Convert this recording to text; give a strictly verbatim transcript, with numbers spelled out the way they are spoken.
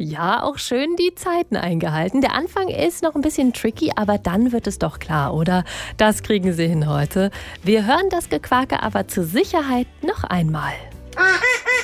Ja, auch schön die Zeiten eingehalten. Der Anfang ist noch ein bisschen tricky, aber dann wird es doch klar, oder? Das kriegen Sie hin heute. Wir hören das Gequake aber zur Sicherheit noch einmal.